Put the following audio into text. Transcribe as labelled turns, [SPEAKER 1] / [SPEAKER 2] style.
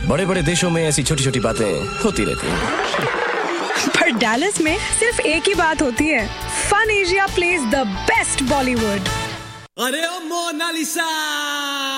[SPEAKER 1] बड़े बड़े देशों में ऐसी छोटी छोटी बातें होती रहती हैं।
[SPEAKER 2] पर डैलस में सिर्फ एक ही बात होती है, fun Asia plays the best Bollywood.
[SPEAKER 3] अरे ओ मोनालिसा